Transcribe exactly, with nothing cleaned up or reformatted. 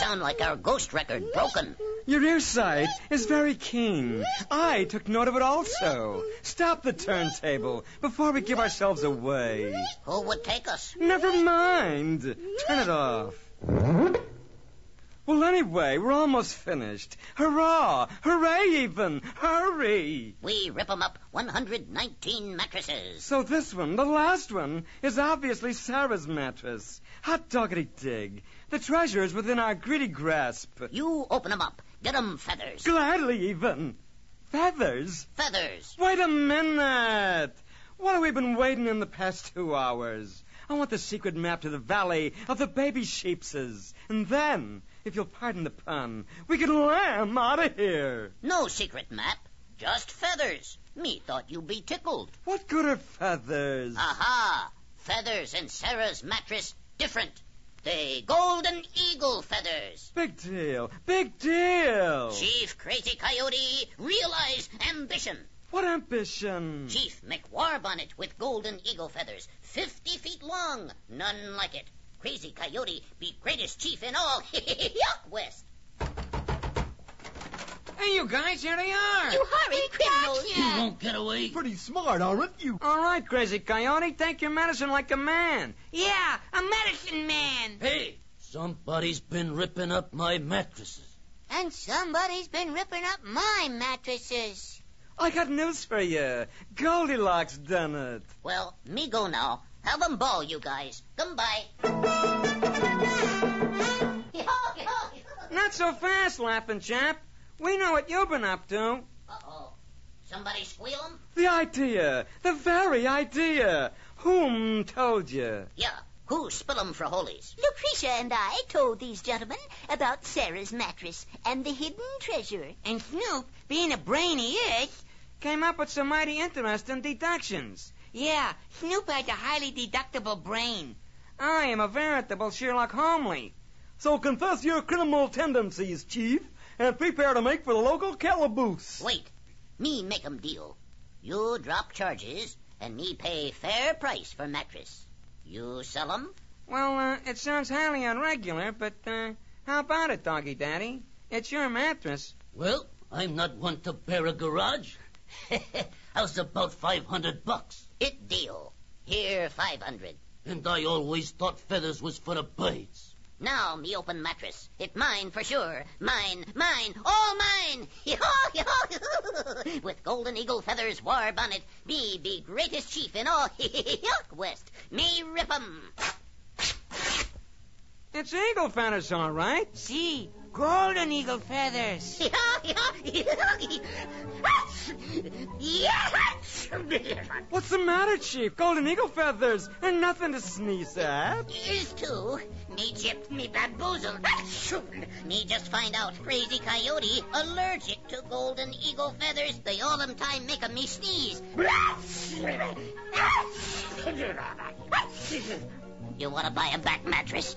sound like our ghost record broken. Your earsight is very keen. I took note of it also. Stop the turntable before we give ourselves away. Who would take us? Never mind. Turn it off. Well, anyway, we're almost finished. Hurrah! Hooray, even! Hurry! We rip 'em up one hundred nineteen mattresses. So this one, the last one, is obviously Sarah's mattress. Hot doggity dig. The treasure is within our greedy grasp. You open 'em up. Get 'em feathers. Gladly, even. Feathers? Feathers. Wait a minute. What have we been waiting in the past two hours? I want the secret map to the valley of the baby sheepses. And then, if you'll pardon the pun, we can lamb out of here. No secret map. Just feathers. Me thought you'd be tickled. What good are feathers? Aha! Feathers in Sarah's mattress different. The golden eagle feathers. Big deal. Big deal. Chief Crazy Coyote, realize ambition. What ambition? Chief McWarbonnet with golden eagle feathers, fifty feet long, none like it. Crazy Coyote be greatest chief in all Yuck West. Hey, you guys, here they are. You hurry, criminals. You won't get away. Pretty smart, aren't you? All right, Crazy Coyote, take your medicine like a man. Yeah, a medicine man. Hey, somebody's been ripping up my mattresses. And somebody's been ripping up my mattresses. I got news for you. Goldilocks done it. Well, me go now. Have 'em ball, you guys. Come by. Not so fast, laughing chap. We know what you've been up to. Uh-oh. Somebody squeal 'em? The idea. The very idea. Whom told you? Yeah. Who spill 'em for holies? Lucretia and I told these gentlemen about Sarah's mattress and the hidden treasure. And Snoop, being a brain he is, Came up with some mighty interesting deductions. yeah, Snoop has a highly deductible brain. I am a veritable Sherlock Holmes. So confess your criminal tendencies, Chief, and prepare to make for the local calaboose. Wait. Me make 'em deal. You drop charges, and me pay fair price for mattress. You sell 'em? Well, uh, it sounds highly irregular, but uh, how about it, Doggy Daddy? It's your mattress. Well, I'm not one to bear a garage. How's about five hundred bucks? It deal. Here, five hundred. And I always thought feathers was for the birds. Now me open mattress. It mine for sure. Mine, mine, all mine. With golden eagle feathers warb on it, me be greatest chief in all West. Me rip 'em. It's eagle feathers, all right. See, golden eagle feathers. What's the matter, Chief? Golden eagle feathers and nothing to sneeze at. Is too. Me gypped, me bamboozled. Me just find out Crazy Coyote allergic to golden eagle feathers. They all them time make 'em me sneeze. You want to buy a back mattress?